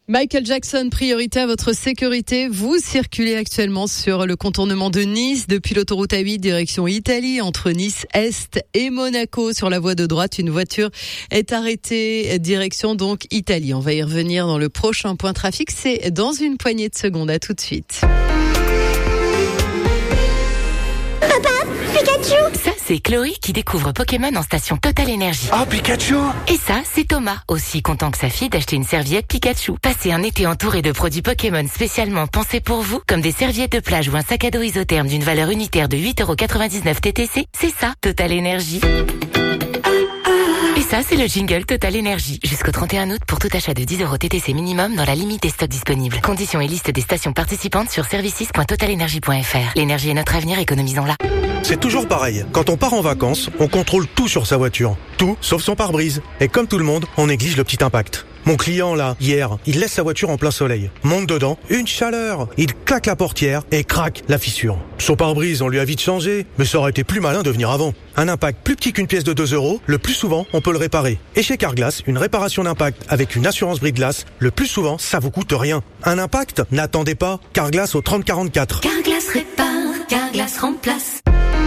Michael Jackson, priorité à votre sécurité. Vous circulez actuellement sur le contournement de Nice depuis l'autoroute A8 direction Italie entre Nice-Est et Monaco. Sur la voie de droite, une voiture est arrêtée direction donc Italie. On va y revenir dans le prochain point trafic. C'est dans une poignée de secondes. À tout de suite. Pikachu! Ça, c'est Chloé qui découvre Pokémon en station Total Énergie. Oh, Pikachu! Et ça, c'est Thomas, aussi content que sa fille d'acheter une serviette Pikachu. Passez un été entouré de produits Pokémon spécialement pensés pour vous, comme des serviettes de plage ou un sac à dos isotherme d'une valeur unitaire de 8,99€ TTC. C'est ça, Total Énergie. Et ça, c'est le jingle Total Énergie. Jusqu'au 31 août pour tout achat de 10€ TTC minimum dans la limite des stocks disponibles. Conditions et liste des stations participantes sur services.totalenergie.fr. L'énergie est notre avenir, économisons-la. C'est toujours pareil. Quand on part en vacances, on contrôle tout sur sa voiture. Tout, sauf son pare-brise. Et comme tout le monde, on néglige le petit impact. Mon client, là, hier, il laisse sa voiture en plein soleil. Monte dedans, une chaleur. Il claque la portière et craque la fissure. Son pare-brise, on lui a vite changé, mais ça aurait été plus malin de venir avant. Un impact plus petit qu'une pièce de 2€, le plus souvent, on peut le réparer. Et chez Carglass, une réparation d'impact avec une assurance brise-glace, le plus souvent, ça vous coûte rien. Un impact? N'attendez pas. Carglass au 3044. Carglass répare, Carglass remplace.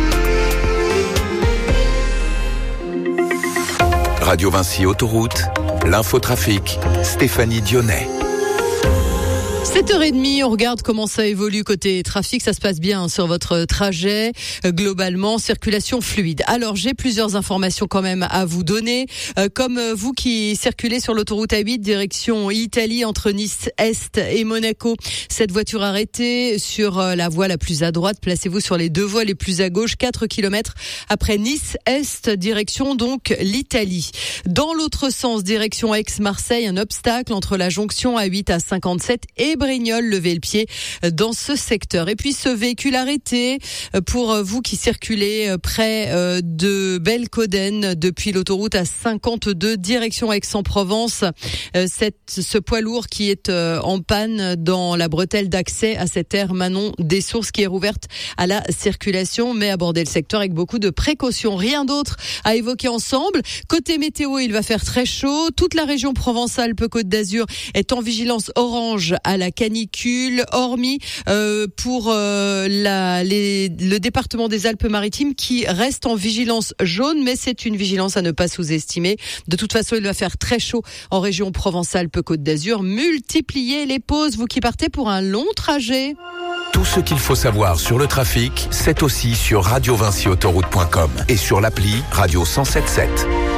Radio Vinci Autoroute, l'infotrafic, Stéphanie Dionnet. 7h30, on regarde comment ça évolue côté trafic. Ça se passe bien sur votre trajet. Globalement, circulation fluide. Alors, j'ai plusieurs informations quand même à vous donner. Comme vous qui circulez sur l'autoroute A8 direction Italie entre Nice-Est et Monaco. Cette voiture arrêtée sur la voie la plus à droite. Placez-vous sur les deux voies les plus à gauche. 4 km après Nice-Est, direction donc l'Italie. Dans l'autre sens, direction Aix-Marseille, un obstacle entre la jonction A8 à 57 et Brignoles, levez le pied dans ce secteur. Et puis ce véhicule arrêté pour vous qui circulez près de Belcoden depuis l'autoroute à 52 direction Aix-en-Provence. Ce poids lourd qui est en panne dans la bretelle d'accès à cette aire Manon des Sources qui est rouverte à la circulation, mais abordez le secteur avec beaucoup de précautions. Rien d'autre à évoquer ensemble. Côté météo, il va faire très chaud. Toute la région Provence-Alpes-Côte d'Azur est en vigilance orange à la canicule, hormis pour le département des Alpes-Maritimes qui reste en vigilance jaune, mais c'est une vigilance à ne pas sous-estimer. De toute façon, il va faire très chaud en région Provence-Alpes-Côte d'Azur. Multipliez les pauses, vous qui partez pour un long trajet. Tout ce qu'il faut savoir sur le trafic, c'est aussi sur radiovinciautoroute.com et sur l'appli Radio 107.7.